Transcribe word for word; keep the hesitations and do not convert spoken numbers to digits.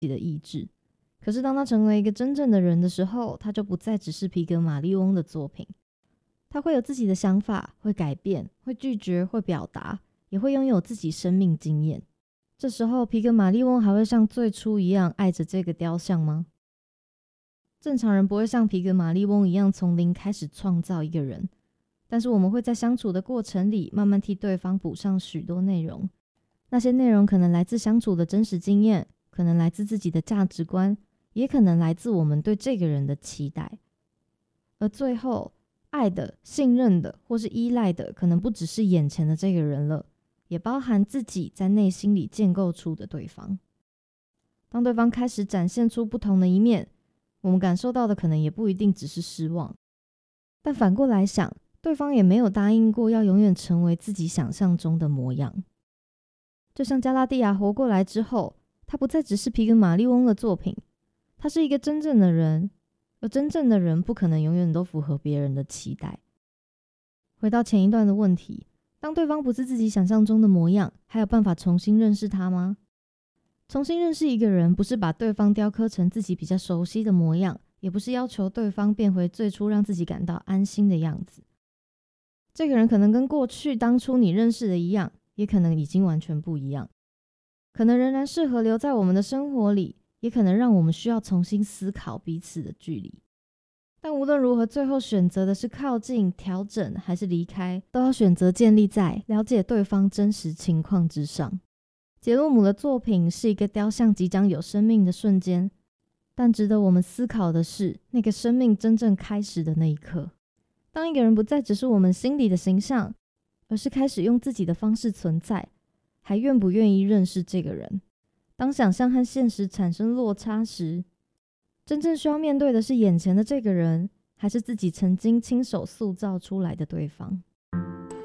己的意志。可是当他成为一个真正的人的时候，他就不再只是皮格马利翁的作品，他会有自己的想法，会改变，会拒绝，会表达，也会拥有自己生命经验。这时候皮格马利翁还会像最初一样爱着这个雕像吗？正常人不会像皮格马利翁一样从零开始创造一个人，但是我们会在相处的过程里慢慢替对方补上许多内容。那些内容可能来自相处的真实经验，可能来自自己的价值观，也可能来自我们对这个人的期待。而最后，爱的、信任的或是依赖的，可能不只是眼前的这个人了，也包含自己在内心里建构出的对方。当对方开始展现出不同的一面，我们感受到的可能也不一定只是失望。但反过来想，对方也没有答应过要永远成为自己想象中的模样。就像加拉蒂亚活过来之后，他不再只是皮格马利翁的作品，他是一个真正的人，而真正的人不可能永远都符合别人的期待。回到前一段的问题，当对方不是自己想象中的模样，还有办法重新认识他吗？重新认识一个人，不是把对方雕刻成自己比较熟悉的模样，也不是要求对方变回最初让自己感到安心的样子。这个人可能跟过去当初你认识的一样，也可能已经完全不一样，可能仍然适合留在我们的生活里，也可能让我们需要重新思考彼此的距离。但无论如何，最后选择的是靠近、调整还是离开，都要选择建立在了解对方真实情况之上。杰洛姆的作品是一个雕像即将有生命的瞬间，但值得我们思考的是，那个生命真正开始的那一刻。当一个人不再只是我们心里的形象，而是开始用自己的方式存在，还愿不愿意认识这个人？当想象和现实产生落差时，真正需要面对的是眼前的这个人，还是自己曾经亲手塑造出来的对方？